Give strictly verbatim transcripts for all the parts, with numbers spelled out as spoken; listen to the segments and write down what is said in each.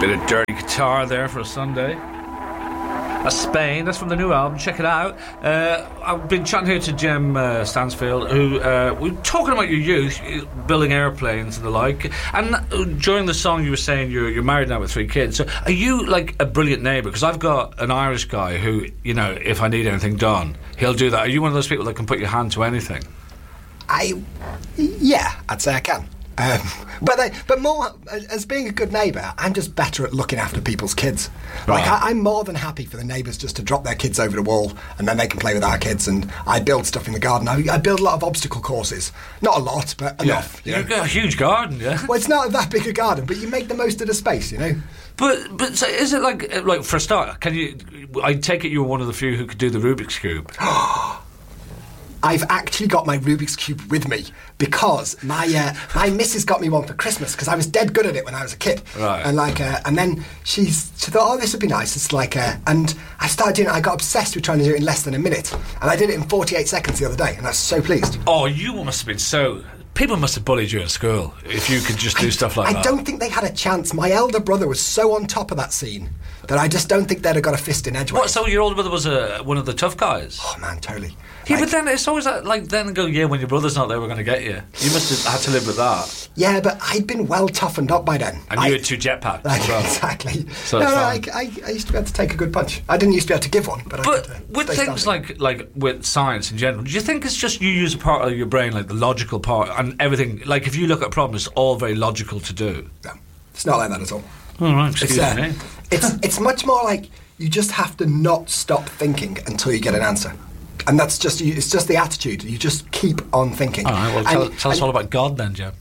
Bit of dirty guitar there for a Sunday. That's Spain. That's from the new album. Check it out. Uh, I've been chatting here to Jem uh, Stansfield, who uh, we were talking about your youth, building airplanes and the like. And during the song, you were saying you're you're married now with three kids. So, are you like a brilliant neighbour? Because I've got an Irish guy who, you know, if I need anything done, he'll do that. Are you one of those people that can put your hand to anything? I, yeah, I'd say I can. Um, but I, but more as being a good neighbour, I'm just better at looking after people's kids. Like Right. I, I'm more than happy for the neighbours just to drop their kids over the wall, and then they can play with our kids. And I build stuff in the garden. I, I build a lot of obstacle courses. Not a lot, but enough. You You've know? got a huge garden, yeah. Well, it's not that big a garden, but you make the most of the space, you know. But but so is it like like for a start? Can you? I take it you were one of the few who could do the Rubik's cube. I've actually got my Rubik's Cube with me because my uh, my missus got me one for Christmas because I was dead good at it when I was a kid. Right. And like, uh, and then she's she thought, oh, this would be nice. It's like, uh, and I started doing it. I got obsessed with trying to do it in less than a minute, and I did it in forty-eight seconds the other day, and I was so pleased. Oh, you must have been so. People must have bullied you at school if you could just do I, stuff like I that. I don't think they had a chance. My elder brother was so on top of that scene that I just don't think they'd have got a fist in edgeways. What? So your older brother was uh, one of the tough guys? Oh man, totally. Yeah, Like- but then it's always like, like then go, yeah, when your brother's not there, we're going to get you. You must have had to live with that. Yeah, but I'd been well toughened up by then. And I, you had two jetpacks Like, as well. exactly. So no, it's no, fine. I, I, I used to be able to take a good punch. I didn't used to be able to give one, but, I But could, uh, with stay things standing. like like with science in general, do you think it's just you use a part of your brain, like the logical part, and everything? Like if you look at a problem, it's all very logical to do. No, it's not like that at all. All right, excuse It's, uh, me. it's it's much more like you just have to not stop thinking until you get an answer, and that's just you, it's just the attitude. You just keep on thinking. All right, well, tell, And- tell us and- all about God then, Jim.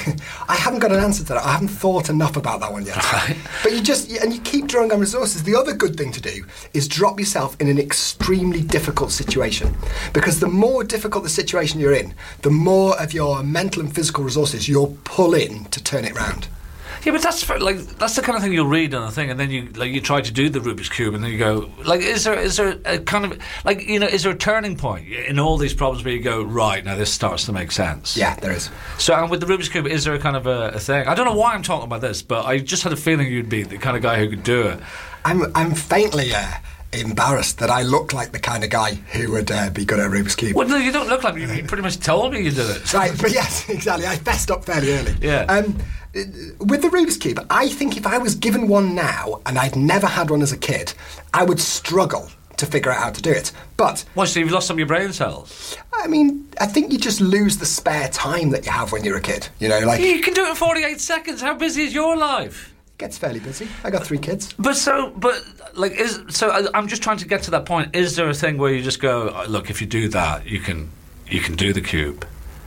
I haven't got an answer to that. I haven't thought enough about that one yet. Right. But you just and you keep drawing on resources. The other good thing to do is drop yourself in an extremely difficult situation, because the more difficult the situation you're in, the more of your mental and physical resources you'll pull in to turn it round. Yeah, but that's for, like that's the kind of thing you'll read on a thing, and then you like you try to do the Rubik's cube, and then you go like, is there is there a kind of like you know is there a turning point in all these problems where you go right now this starts to make sense? Yeah, there is. So, and with the Rubik's cube, is there a kind of a, a thing? I don't know why I'm talking about this, but I just had a feeling you'd be the kind of guy who could do it. I'm I'm faintly uh, embarrassed that I look like the kind of guy who would uh, be good at Rubik's Cube. Well, no, you don't look like you. You pretty much told me you did it. Right, but yes, exactly. I fessed up fairly early. Yeah. Um, uh, with the Rubik's Cube, I think if I was given one now and I'd never had one as a kid, I would struggle to figure out how to do it. But Why? So you've lost some of your brain cells? I mean, I think you just lose the spare time that you have when you're a kid. You know, like You can do it in forty-eight seconds. How busy is your life? it gets fairly busy. I got three kids. But so, but like, is so? I, I'm just trying to get to that point. Is there a thing where you just go, "Oh, look, if you do that, you can, you can do the cube?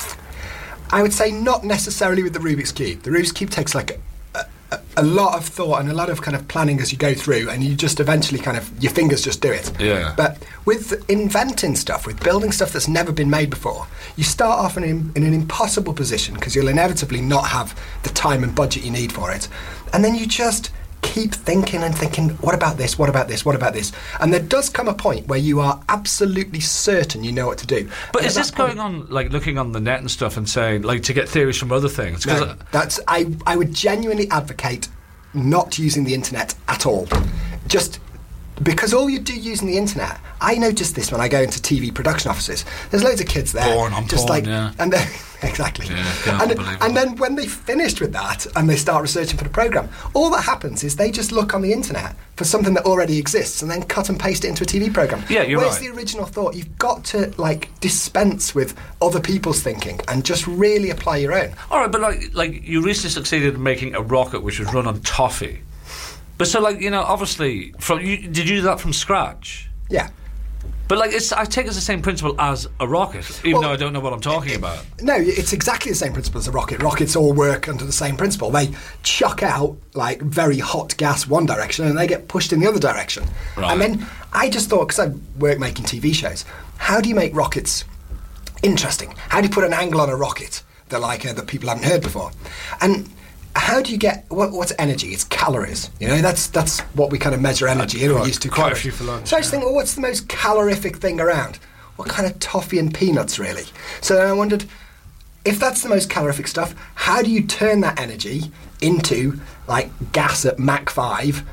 I would say not necessarily with the Rubik's Cube. The Rubik's Cube takes like a, a, a lot of thought and a lot of kind of planning as you go through, and you just eventually kind of, your fingers just do it. Yeah. But with inventing stuff, with building stuff that's never been made before, you start off in, an- in an impossible position because you'll inevitably not have the time and budget you need for it. And then you just keep thinking and thinking, what about this, what about this, what about this? And there does come a point where you are absolutely certain you know what to do. But And is at this that point- going on, like looking on the net and stuff, and saying, like, to get theories from other things? 'Cause No, that's I. I would genuinely advocate not using the internet at all. Just because all you do using the internet, I notice this when I go into T V production offices. There's loads of kids there, Porn on just porn, like, yeah. and then exactly, Yeah, yeah, and, unbelievable. and then when they finished with that and they start researching for the program, all that happens is they just look on the internet for something that already exists and then cut and paste it into a T V program. Yeah, you're Where's right. the original thought? You've got to like dispense with other people's thinking and just really apply your own. all right, but like, like you recently succeeded in making a rocket which was run on toffee. But so, like, you know, obviously, from you, did you do that from scratch? Yeah. But like, it's I take it as the same principle as a rocket, even Well, though I don't know what I'm talking about. No, it's exactly the same principle as a rocket. Rockets all work under the same principle. They chuck out like very hot gas one direction and they get pushed in the other direction. Right. And then I just thought, because I work making T V shows, how do you make rockets interesting? How do you put an angle on a rocket that like uh, that people haven't heard before? And how do you get what, what's energy? It's calories. You know, that's that's what we kind of measure energy in. quite- We're used to quite a calories. few for lunch, So I just yeah. think, well, what's the most calorific thing around? What kind of toffee and peanuts, really? So then I wondered, if that's the most calorific stuff, how do you turn that energy into like gas at Mach five